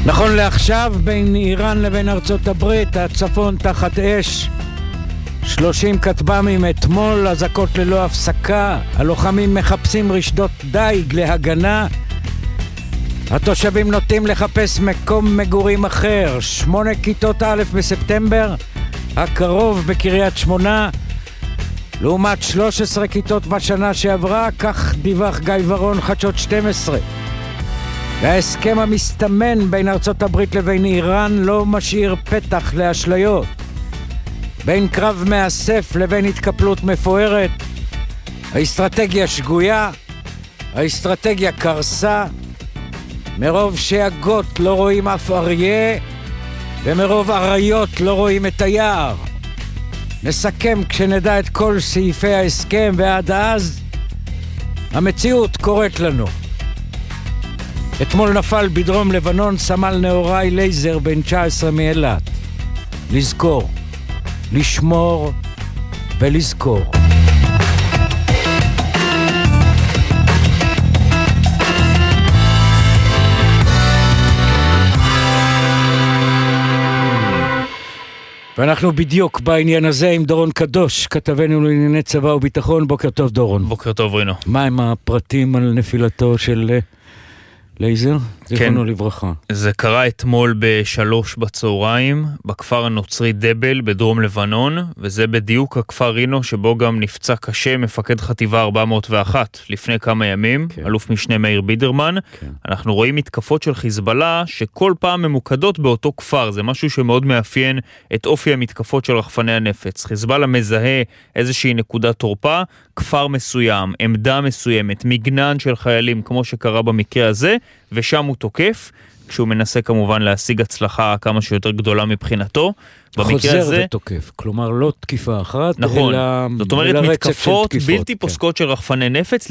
נכון לעכשיו, בין איראן לבין ארצות הברית, הצפון תחת אש. 30 כטב"מים אתמול, אזעקות ללא הפסקה. הלוחמים מחפשים רשתות דייג להגנה. התושבים נוטים לחפש מקום מגורים אחר. 8 כיתות א' בספטמבר הקרוב בקריית שמונה, לעומת 13 כיתות בשנה שעברה, כך דיווח גיא ורון חדשות 12. וההסכם המסתמן בין ארצות הברית לבין איראן לא משאיר פתח לאשליות. בין קרב מאסף לבין התקפלות מפוארת, האסטרטגיה שגויה, האסטרטגיה קרסה, מרוב שאגות לא רואים אף אריה, ומרוב אריות לא רואים את היער. נסכם כשנדע את כל סעיפי ההסכם, ועד אז המציאות קוראת לנו. אתמול נפל בדרום לבנון סמל נאורי לייזר בן 19 מאילת. לזכור, לשמור ולזכור. ואנחנו בדיוק בעניין הזה עם דורון קדוש, כתבנו לענייני צבא וביטחון. בוקר טוב דורון. בוקר טוב רינו. מה עם הפרטים על נפילתו של לייזר? זיכרונו לברכה. זה קרה אתמול ב-3 בצהריים בכפר הנוצרי דבל בדרום לבנון, וזה בדיוק הכפר רינו שבו גם נפצע קשה מפקד חטיבה 401 לפני כמה ימים, כן. אלוף משנה מאיר בידרמן. כן. אנחנו רואים מתקפות של חיזבאללה שכל פעם ממוקדות באותו כפר. זה משהו שמאוד מאפיין את אופי המתקפות של רחפני הנפץ. חיזבאללה מזהה איזושהי נקודת תורפה, כפר מסוים, עמדה מסוימת, מגנן של חיילים כמו שקרה במקרה הזה, ושם הוא תוקף, כשהוא מנסה כמובן להשיג הצלחה כמה שיותר גדולה מבחינתו. חוזר ותוקף, כלומר לא תקיפה אחת, נכון, זאת אומרת מתקפות בלתי פוסקות של רחפני נפץ,